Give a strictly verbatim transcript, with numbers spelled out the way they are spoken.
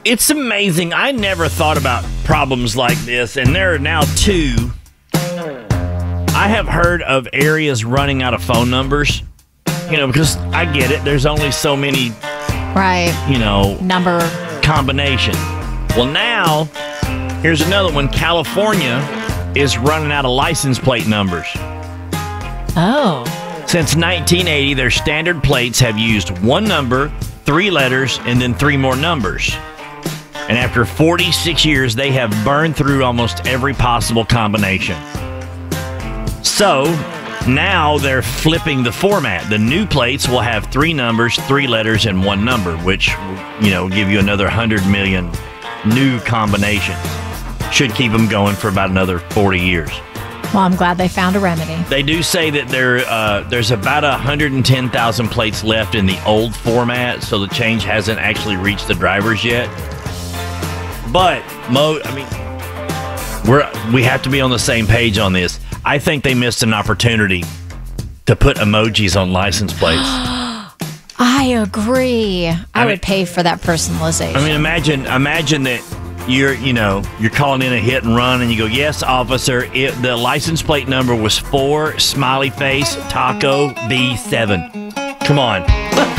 It's amazing. I never thought about problems like this, and there are now two. I have heard of areas running out of phone numbers, you know, because I get it. There's only so many, right? You know, number combination. Well, now here's another one. California is running out of license plate numbers. Oh. Since nineteen eighty, their standard plates have used one number, three letters, and then three more numbers. And after forty-six years, they have burned through almost every possible combination. So now they're flipping the format. The new plates will have three numbers, three letters, and one number, which, you know, give you another one hundred million new combinations. Should keep them going for about another forty years. Well, I'm glad they found a remedy. They do say that there uh, there's about one hundred ten thousand plates left in the old format, so the change hasn't actually reached the drivers yet. But, Mo, I mean, we're, we have to be on the same page on this. I think they missed an opportunity to put emojis on license plates. I agree. I, I mean, would pay for that personalization. I mean, imagine imagine that you're, you know, you're calling in a hit and run and you go, yes, officer, it, the license plate number was four, smiley face, taco, B seven. Come on.